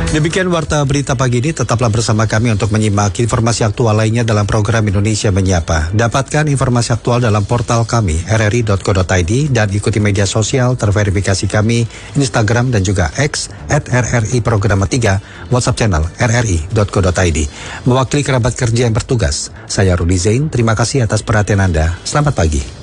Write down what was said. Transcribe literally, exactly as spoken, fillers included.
Demikian Warta Berita Pagi ini, tetaplah bersama kami untuk menyimak informasi aktual lainnya dalam program Indonesia Menyapa. Dapatkan informasi aktual dalam portal kami r r i dot co dot i d dan ikuti media sosial terverifikasi kami, Instagram dan juga X at R R I Programa tiga, WhatsApp channel r r i dot co dot i d. Mewakili kerabat kerja yang bertugas, saya Rudi Zain, terima kasih atas perhatian Anda. Selamat pagi.